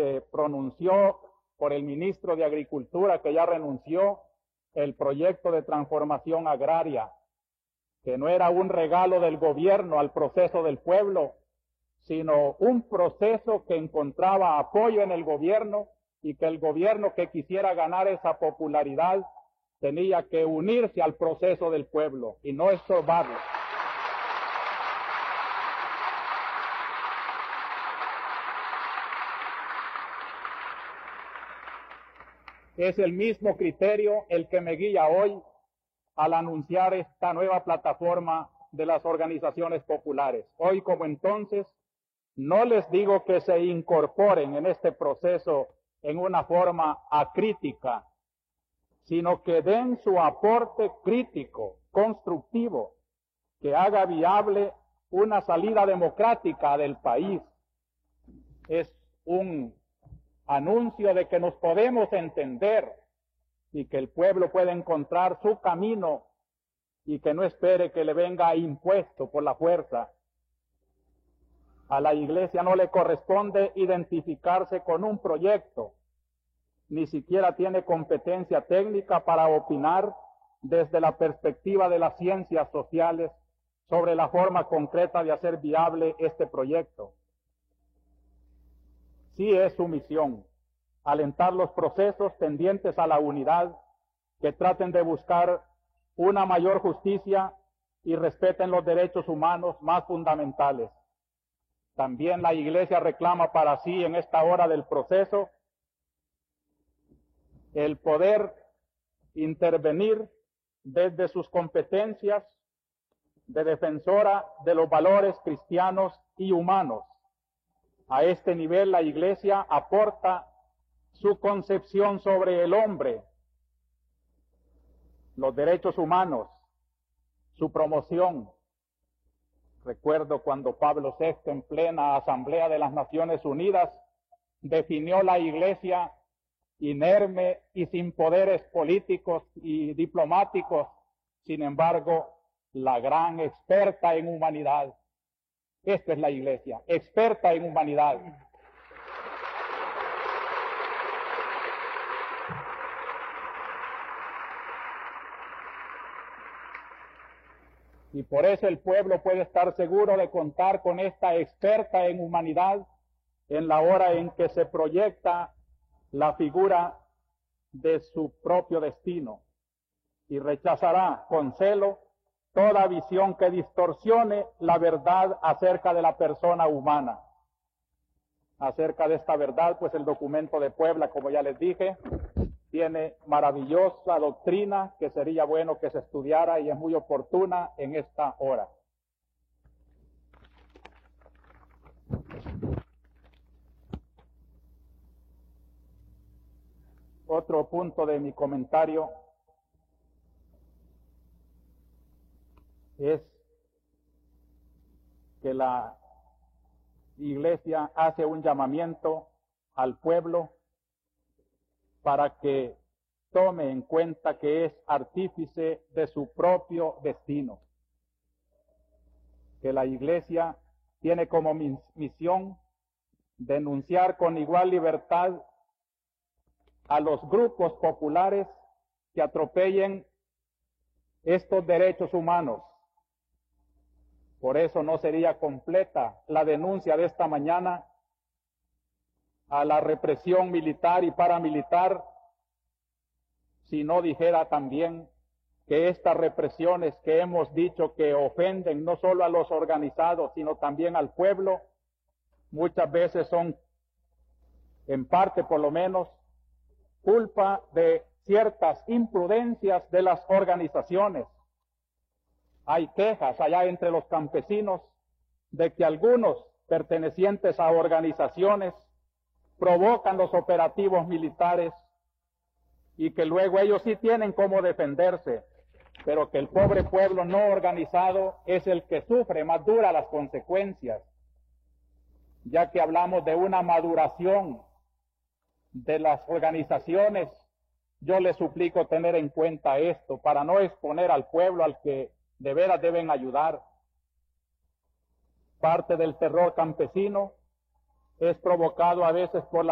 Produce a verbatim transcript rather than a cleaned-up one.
se pronunció por el ministro de Agricultura, que ya renunció, el proyecto de transformación agraria, que no era un regalo del gobierno al proceso del pueblo, sino un proceso que encontraba apoyo en el gobierno y que el gobierno que quisiera ganar esa popularidad tenía que unirse al proceso del pueblo y no estorbarlo. Es el mismo criterio el que me guía hoy al anunciar esta nueva plataforma de las organizaciones populares. Hoy como entonces, no les digo que se incorporen en este proceso en una forma acrítica, sino que den su aporte crítico, constructivo, que haga viable una salida democrática del país. Es un anuncio de que nos podemos entender y que el pueblo puede encontrar su camino y que no espere que le venga impuesto por la fuerza. A la Iglesia no le corresponde identificarse con un proyecto, ni siquiera tiene competencia técnica para opinar desde la perspectiva de las ciencias sociales sobre la forma concreta de hacer viable este proyecto. Sí es su misión alentar los procesos tendientes a la unidad, que traten de buscar una mayor justicia y respeten los derechos humanos más fundamentales. También la Iglesia reclama para sí en esta hora del proceso el poder intervenir desde sus competencias de defensora de los valores cristianos y humanos. A este nivel la Iglesia aporta su concepción sobre el hombre, los derechos humanos, su promoción. Recuerdo cuando Pablo sexto, en plena Asamblea de las Naciones Unidas, definió la Iglesia inerme y sin poderes políticos y diplomáticos, sin embargo, la gran experta en humanidad. Esta es la Iglesia, experta en humanidad. Y por eso el pueblo puede estar seguro de contar con esta experta en humanidad en la hora en que se proyecta la figura de su propio destino, y rechazará con celo toda visión que distorsione la verdad acerca de la persona humana. Acerca de esta verdad, pues el documento de Puebla, como ya les dije, tiene maravillosa doctrina que sería bueno que se estudiara y es muy oportuna en esta hora. Otro punto de mi comentario es que la Iglesia hace un llamamiento al pueblo para que tome en cuenta que es artífice de su propio destino, que la Iglesia tiene como misión denunciar con igual libertad a los grupos populares que atropellen estos derechos humanos. Por eso no sería completa la denuncia de esta mañana a la represión militar y paramilitar si no dijera también que estas represiones que hemos dicho que ofenden no solo a los organizados, sino también al pueblo, muchas veces son, en parte por lo menos, culpa de ciertas imprudencias de las organizaciones. Hay quejas allá entre los campesinos de que algunos pertenecientes a organizaciones provocan los operativos militares y que luego ellos sí tienen cómo defenderse, pero que el pobre pueblo no organizado es el que sufre más duras las consecuencias, ya que hablamos de una maduración de las organizaciones. Yo les suplico tener en cuenta esto para no exponer al pueblo al que de veras deben ayudar. Parte del terror campesino es provocado a veces por la